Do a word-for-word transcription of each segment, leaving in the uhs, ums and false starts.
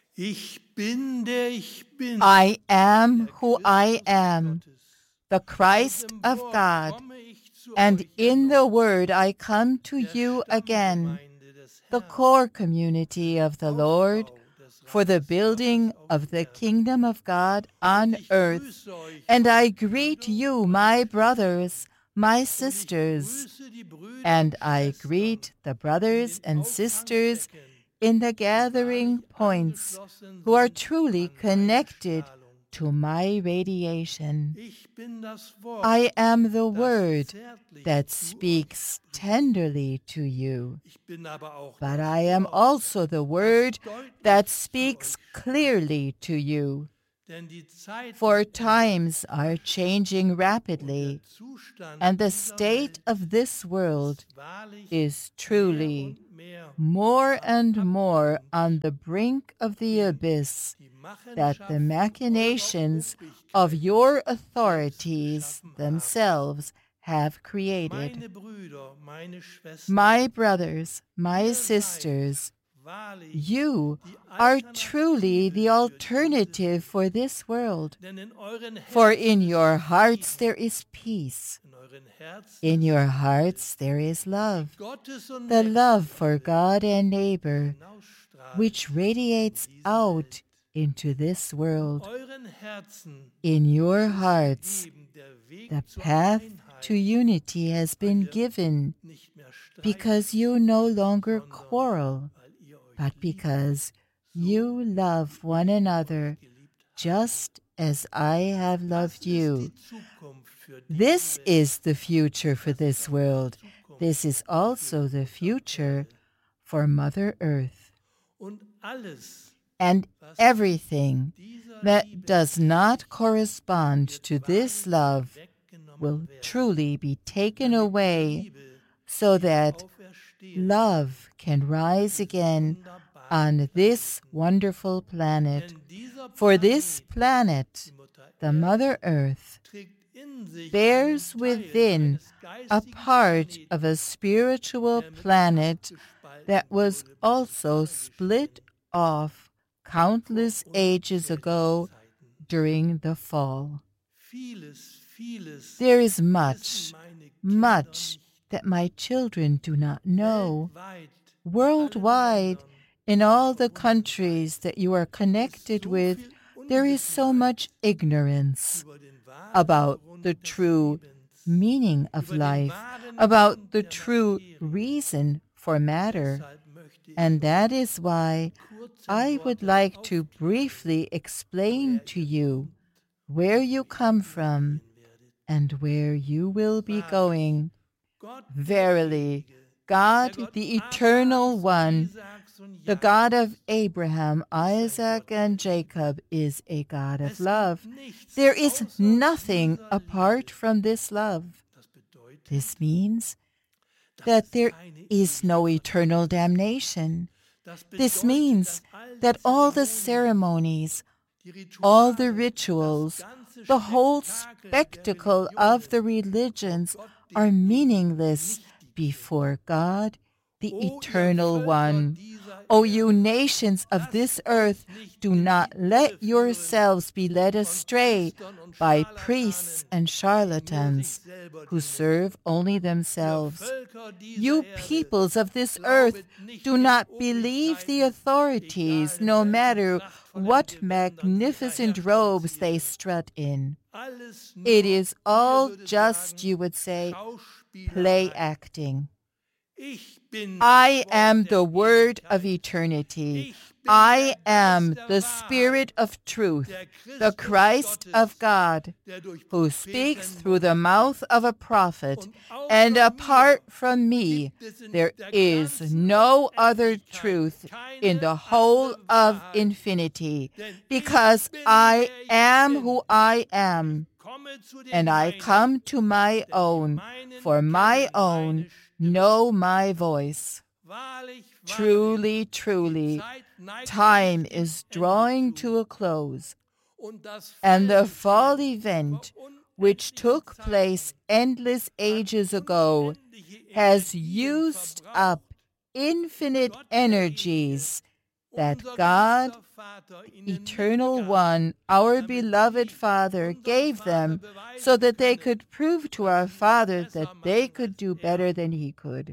Ich bin, der ich bin. I am who I am, the Christ of God, and in the Word I come to you again, the core community of the Lord, for the building of the kingdom of God on earth. And I greet you, my brothers, my sisters, and I greet the brothers and sisters in the gathering points who are truly connected to my radiation. I am the Word that speaks tenderly to you, but I am also the Word that speaks clearly to you. For times are changing rapidly, and the state of this world is truly more and more on the brink of the abyss that the machinations of your authorities themselves have created. My brothers, my sisters, you are truly the alternative for this world. For in your hearts there is peace. In your hearts there is love, the love for God and neighbor, which radiates out into this world. In your hearts, the path to unity has been given, because you no longer quarrel, but because you love one another just as I have loved you. This is the future for this world. This is also the future for Mother Earth. And everything that does not correspond to this love will truly be taken away, so that love can rise again on this wonderful planet. For this planet, the Mother Earth, bears within a part of a spiritual planet that was also split off countless ages ago during the fall. There is much, much that my children do not know. Worldwide, in all the countries that you are connected with, there is so much ignorance about the true meaning of life, about the true reason for matter. And that is why I would like to briefly explain to you where you come from and where you will be going. Verily, God, the Eternal One, the God of Abraham, Isaac, and Jacob, is a God of love. There is nothing apart from this love. This means that there is no eternal damnation. This means that all the ceremonies, all the rituals, the whole spectacle of the religions are meaningless before God, the Eternal One. O you nations of this earth, do not let yourselves be led astray by priests and charlatans who serve only themselves. You peoples of this earth, do not believe the authorities, no matter what magnificent robes they strut in. It is all just, you would say, play acting. I am the Word of eternity. I am the Spirit of truth, the Christ of God, who speaks through the mouth of a prophet, and apart from me, there is no other truth in the whole of infinity, because I am who I am, and I come to my own, for my own know my voice. Truly, truly, time is drawing to a close, and the fall event, which took place endless ages ago, has used up infinite energies that God, Eternal One, our beloved Father, gave them so that they could prove to our Father that they could do better than He could.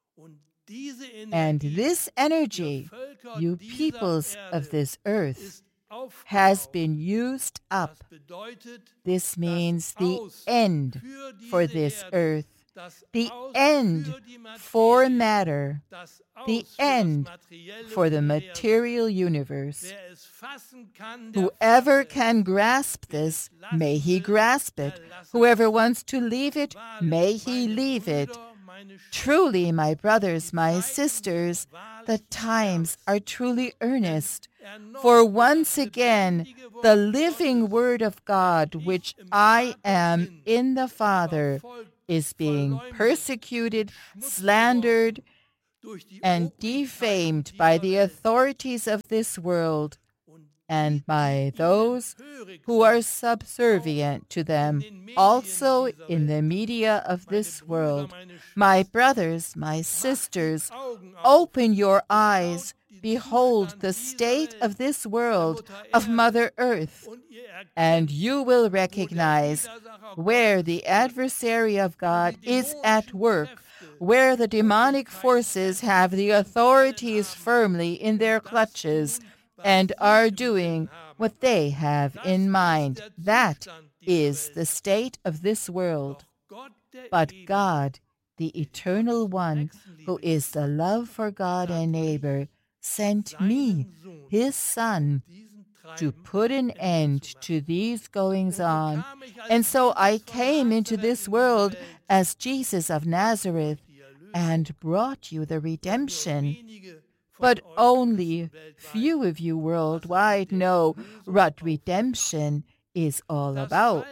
And this energy, you peoples of this earth, has been used up. This means the end for this earth, the end for matter, the end for the material universe. Whoever can grasp this, may he grasp it. Whoever wants to leave it, may he leave it. Truly, my brothers, my sisters, the times are truly earnest. For once again, the living Word of God, which I am in the Father, is being persecuted, slandered, and defamed by the authorities of this world and by those who are subservient to them, also in the media of this world. My brothers, my sisters, open your eyes. Behold the state of this world, of Mother Earth, and you will recognize where the adversary of God is at work, where the demonic forces have the authorities firmly in their clutches and are doing what they have in mind. That is the state of this world. But God, the Eternal One, who is the love for God and neighbor, sent me, His Son, to put an end to these goings-on. And so I came into this world as Jesus of Nazareth and brought you the redemption. But only few of you worldwide know what redemption is all about.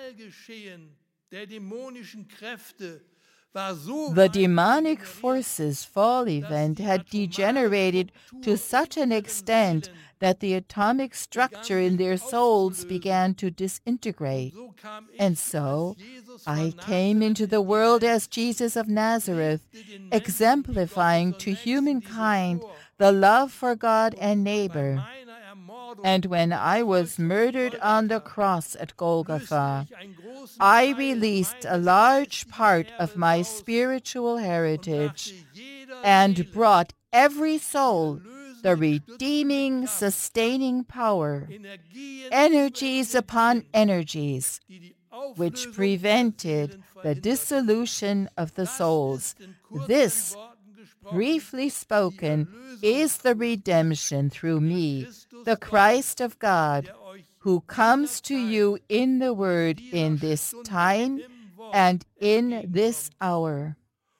The demonic forces' fall event had degenerated to such an extent that the atomic structure in their souls began to disintegrate. And so I came into the world as Jesus of Nazareth, exemplifying to humankind the love for God and neighbor. And when I was murdered on the cross at Golgotha, I released a large part of my spiritual heritage and brought every soul the redeeming, sustaining power, energies upon energies, which prevented the dissolution of the souls. This, briefly spoken, is the redemption through me, the Christ of God, who comes to you in the Word in this time and in this hour.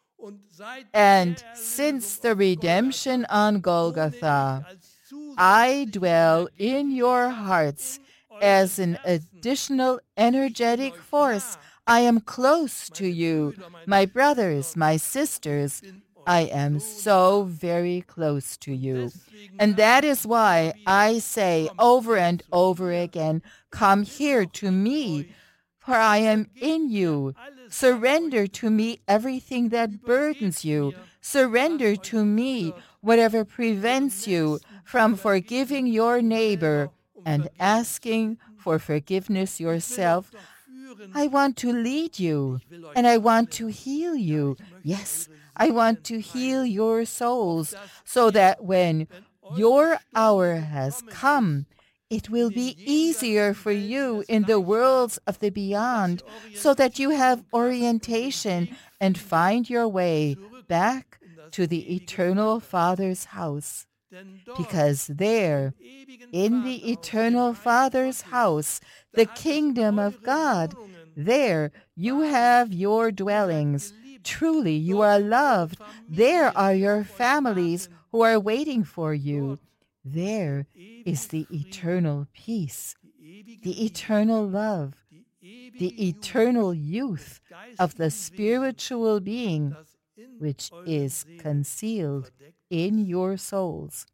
And since the redemption on Golgotha, I dwell in your hearts as an additional energetic force. I am close to you, my brothers, my sisters. I am so very close to you. And that is why I say over and over again, come here to me, for I am in you. Surrender to me everything that burdens you. Surrender to me whatever prevents you from forgiving your neighbor and asking for forgiveness yourself. I want to lead you, and I want to heal you. Yes, I want to heal your souls, so that when your hour has come, it will be easier for you in the worlds of the beyond, so that you have orientation and find your way back to the eternal Father's house. Because there, in the eternal Father's house, the kingdom of God, there you have your dwellings. Truly, you are loved. There are your families who are waiting for you. There is the eternal peace, the eternal love, the eternal youth of the spiritual being, which is concealed in your souls.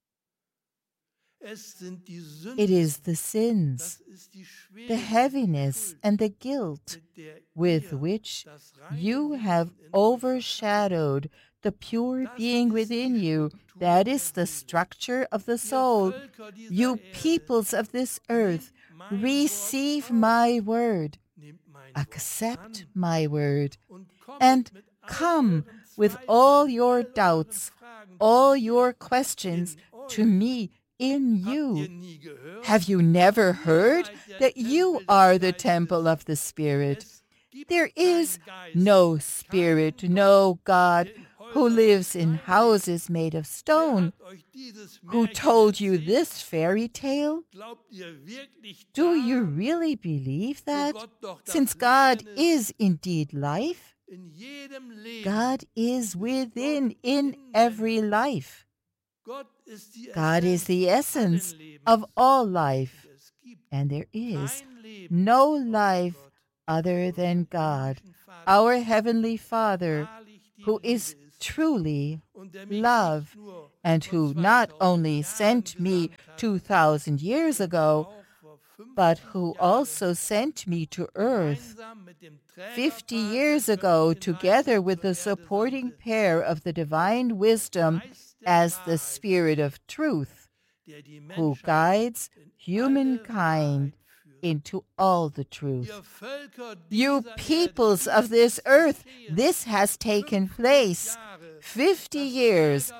It is the sins, the heaviness, and the guilt with which you have overshadowed the pure being within you. That is the structure of the soul. You peoples of this earth, receive my word, accept my word, and come with all your doubts, all your questions to me in you. Have you never heard that you are the temple of the Spirit? There is no spirit, no God who lives in houses made of stone. Who told you this fairy tale? Do you really believe that? Since God is indeed life, God is within in every life. God is the essence of all life, and there is no life other than God, our Heavenly Father, who is truly love, and who not only sent me two thousand years ago, but who also sent me to earth fifty years ago, together with the supporting pair of the divine wisdom as the Spirit of truth, who guides humankind into all the truth. You peoples of this earth, this has taken place. Fifty years,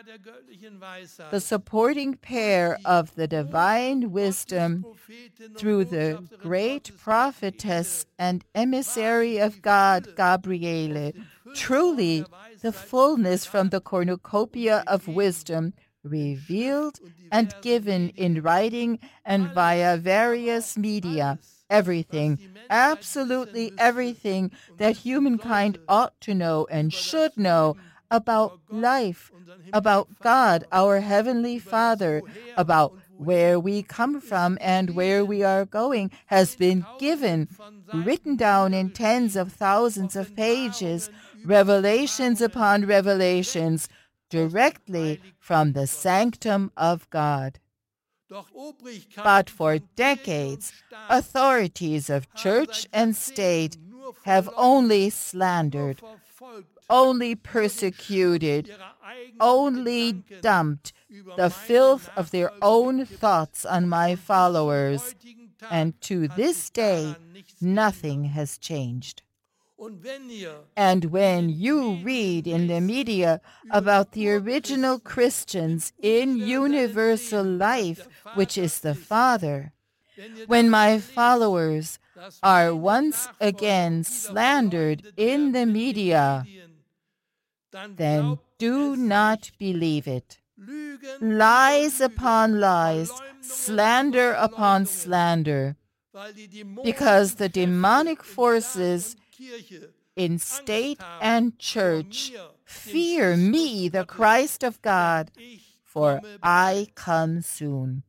the supporting pair of the divine wisdom through the great prophetess and emissary of God, Gabriele, truly the fullness from the cornucopia of wisdom revealed and given in writing and via various media, everything, absolutely everything that humankind ought to know and should know about life, about God, our Heavenly Father, about where we come from and where we are going, has been given, written down in tens of thousands of pages, revelations upon revelations, directly from the sanctum of God. But for decades, authorities of church and state have only slandered, only persecuted, only dumped the filth of their own thoughts on my followers, and to this day nothing has changed. And when you read in the media about the original Christians in universal life, which is the Father, when my followers are once again slandered in the media, then do not believe it. Lies upon lies, slander upon slander, because the demonic forces in state and church fear me, the Christ of God, for I come soon.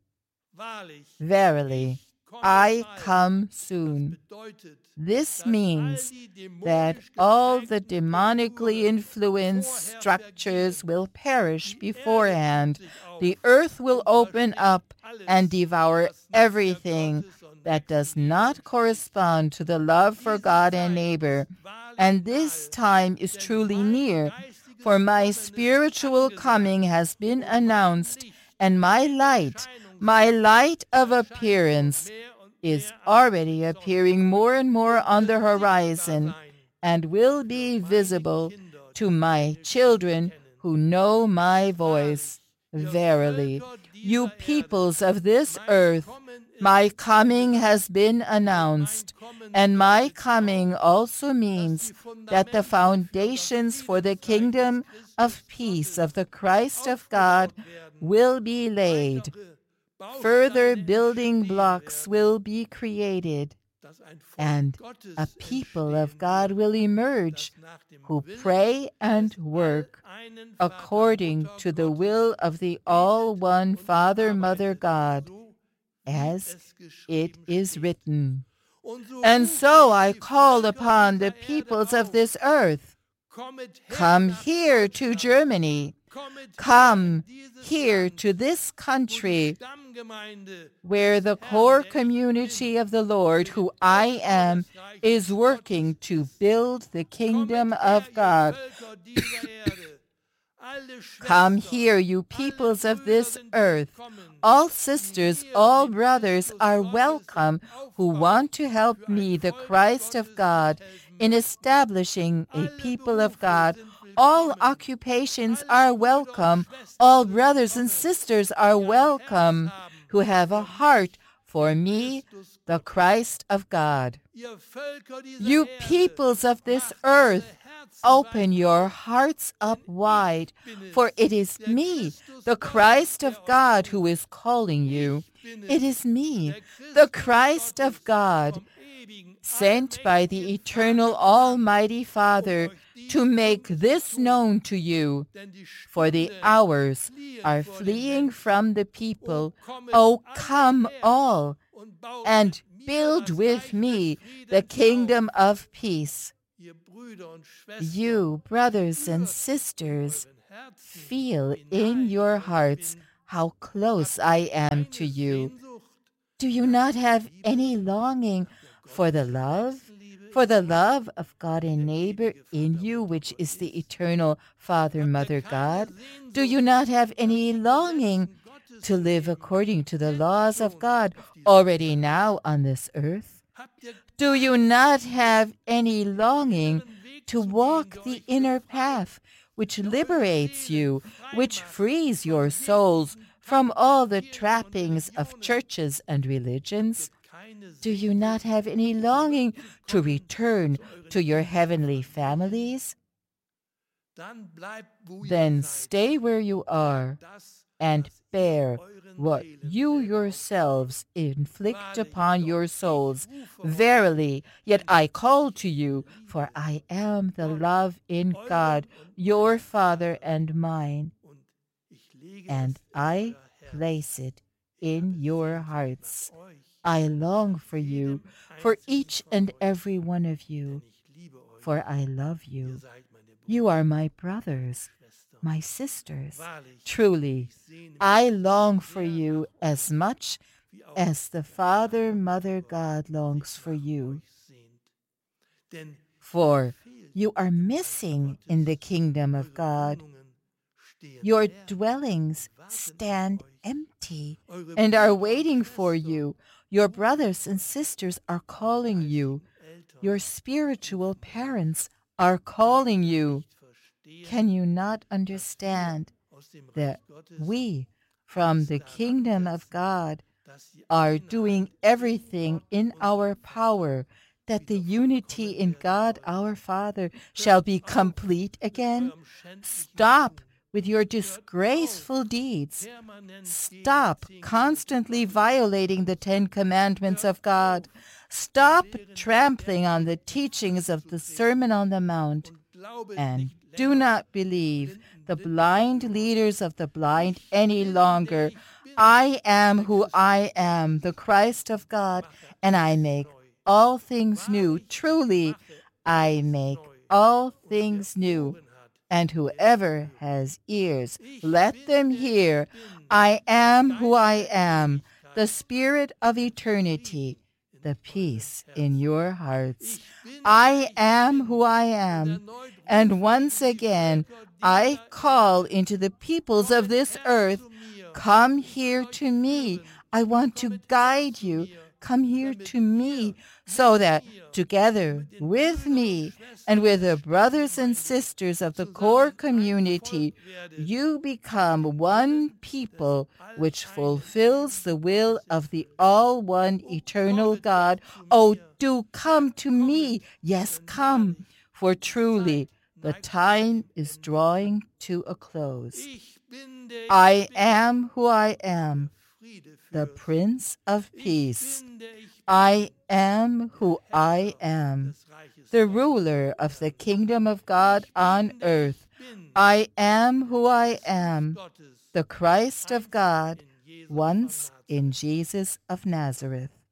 Verily, I come soon. This means that all the demonically influenced structures will perish beforehand. The earth will open up and devour everything that does not correspond to the love for God and neighbor. And this time is truly near, for my spiritual coming has been announced, and my light, my light of appearance, is already appearing more and more on the horizon, and will be visible to my children who know my voice. Verily, you peoples of this earth, my coming has been announced, and my coming also means that the foundations for the kingdom of peace of the Christ of God will be laid. Further building blocks will be created, and a people of God will emerge who pray and work according to the will of the all-one Father, Mother, God, as it is written. And so I call upon the peoples of this earth, come here to Germany, come here to this country, where the core community of the Lord, who I am, is working to build the kingdom of God. Come here, you peoples of this earth. All sisters, all brothers are welcome who want to help me, the Christ of God, in establishing a people of God. All occupations are welcome. All brothers and sisters are welcome who have a heart for me, the Christ of God. You peoples of this earth, open your hearts up wide, for it is me, the Christ of God, who is calling you. It is me, the Christ of God, sent by the eternal Almighty Father to make this known to you. For the hours are fleeing from the people. Oh, come all, and build with me the kingdom of peace. You, brothers and sisters, feel in your hearts how close I am to you. Do you not have any longing for the love, for the love of God and neighbor in you, which is the eternal Father, Mother, God? Do you not have any longing to live according to the laws of God already now on this earth? Do you not have any longing to walk the inner path which liberates you, which frees your souls from all the trappings of churches and religions? Do you not have any longing to return to your heavenly families? Then stay where you are and bear what you yourselves inflict upon your souls. Verily, yet I call to you, for I am the love in God, your Father and mine, and I place it in your hearts. I long for you, for each and every one of you, for I love you. You are my brothers, my sisters. Truly, I long for you as much as the Father, Mother, God longs for you. For you are missing in the kingdom of God. Your dwellings stand empty and are waiting for you. Your brothers and sisters are calling you. Your spiritual parents are calling you. Can you not understand that we from the kingdom of God are doing everything in our power that the unity in God our Father shall be complete again? Stop with your disgraceful deeds. Stop constantly violating the Ten Commandments of God. Stop trampling on the teachings of the Sermon on the Mount. And do not believe the blind leaders of the blind any longer. I am who I am, the Christ of God, and I make all things new. Truly, I make all things new. And whoever has ears, let them hear. I am who I am, the Spirit of eternity, the peace in your hearts. I am who I am. And once again, I call into the peoples of this earth, come here to me. I want to guide you. Come here to me, so that together with me and with the brothers and sisters of the core community, you become one people which fulfills the will of the all-one eternal God. Oh, do come to me. Yes, come, for truly the time is drawing to a close. I am who I am, the Prince of Peace. I am who I am, the ruler of the kingdom of God on earth. I am who I am, the Christ of God, once in Jesus of Nazareth.